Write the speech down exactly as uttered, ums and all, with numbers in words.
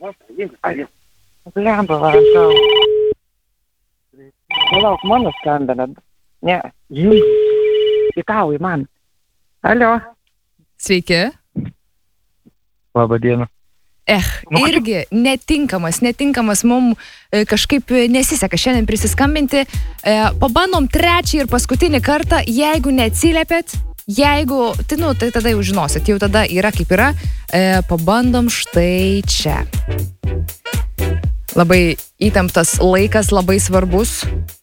Blemba, varantau. Palauk, mano skambina. Ne, jį. Į tau, į man. Alio. Sveiki. Labą dieną. Eh, irgi netinkamas, netinkamas mum e, kažkaip nesiseka šiandien prisiskambinti. E, pabandom trečią ir paskutinį kartą, jeigu neatsiliepėt, jeigu, tai, nu, tai tada jau žinosit, jau tada yra kaip yra. E, pabandom štai čia. Labai įtemptas laikas, labai svarbus.